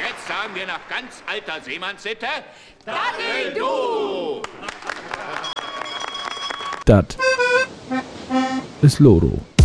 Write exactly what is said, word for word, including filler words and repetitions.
jetzt sagen wir nach ganz alter Seemannssitte, Dackel du! Dat ist Loro.